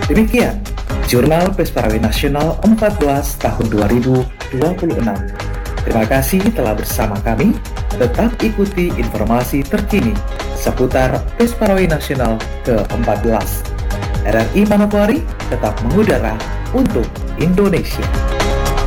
Demikian, Jurnal Pesparawi Nasional 14 tahun 2026. Terima kasih telah bersama kami. Tetap ikuti informasi terkini seputar Pesparawi Nasional ke-14. RRI Manokwari tetap mengudara untuk Indonesia.